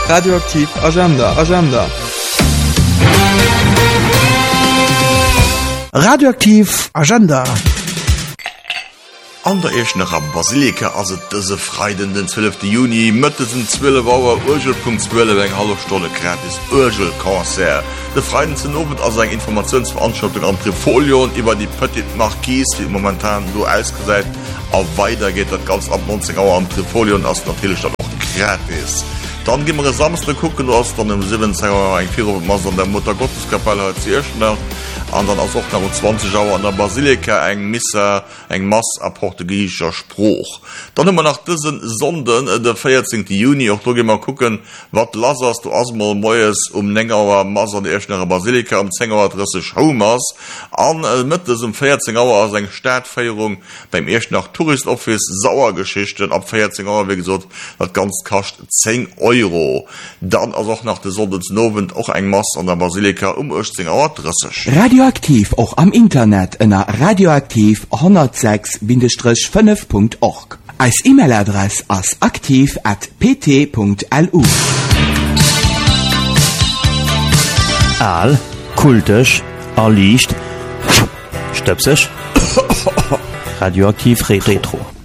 Radioaktiv Agenda. Radioaktiv Agenda. An der Eschnacher Basilika as dëse Freiden den 12. Juni mëttesen 12 Bauer Urgel.12 eng halbstunde gratis Urgel-Konzert. De Freiden zen Abend as eng Informationsveranstaltung am Trifolion iwwer die Petit Marquise, die momentan do ausgesäit, a weiter geht dat ganz ab 90 Uhr am Trifolion as natürlich dann noch gratis. Dann gimmer e Samstag gucken ass dann im 17 Uhr eng 4 Mas an der Mutter Gotteskapelle zu Eschnach. Und dann als auch nach 20 Uhr an der Basilika eng Missa, eng Mass a portugiesischer Spruch. Dann immer nach diesen Sonden, der 14. Juni, auch da gehen wir gucken, wat lasers du asmal Moes Nengauer Mass an der Eschnacher Basilika am 10 Uhr Adresse Schaumas. An mit diesem 14 Uhr als eng Stadtfeierung beim Eschnach Tourist Office Sauergeschichten ab 14 Uhr, wie gesagt, das ganz kostet 10 Euro. Dann also auch nach der Sonntagsnovent auch eng Mass an der Basilika 18 Uhr Adresse. Radioaktiv auch am Internet in radioaktiv 106-5.org. Als E-Mail-Adresse als aktiv@pt.lu. Al, kultisch, erlicht, stöpsisch, radioaktiv retro.